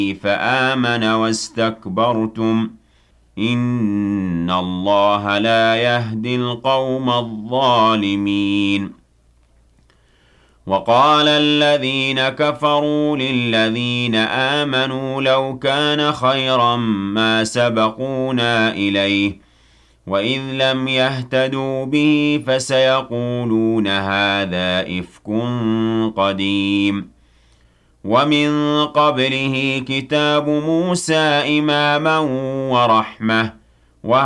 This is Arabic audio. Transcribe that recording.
فآمن واستكبرتم إن الله لا يهدي القوم الظالمين وقال الذين كفروا للذين آمنوا لو كان خيرا ما سبقونا إليه وإذ لم يهتدوا به فسيقولون هذا إفك قديم ومن قبله كتاب موسى إماما ورحمة